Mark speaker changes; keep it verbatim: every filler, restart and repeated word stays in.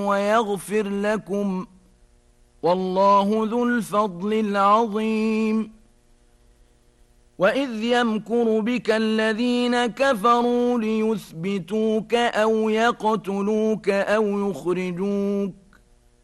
Speaker 1: ويغفر لكم، والله ذو الفضل العظيم. وإذ يمكر بك الذين كفروا ليثبتوك أو يقتلوك أو يخرجوك